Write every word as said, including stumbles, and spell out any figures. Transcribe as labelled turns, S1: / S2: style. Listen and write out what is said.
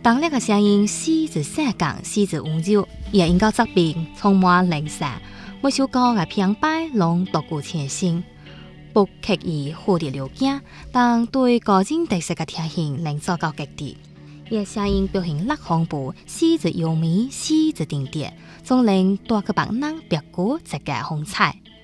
S1: 当烈嘅聲音四字世港，四字溫柔，也應該側邊充滿靈散。每首歌嘅編排攏獨具前心，不刻意蝴蝶流鏡，但對個人特色嘅聽性能做到極致。伊嘅聲音表現力豐富，四字優美，四字定調，總令大個別人別具一格風采。